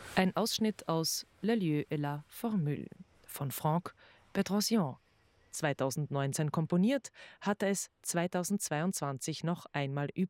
Ein Ausschnitt aus Le lieu et la formule von Franck Bedrosian. 2019 komponiert, hat er es 2022 noch einmal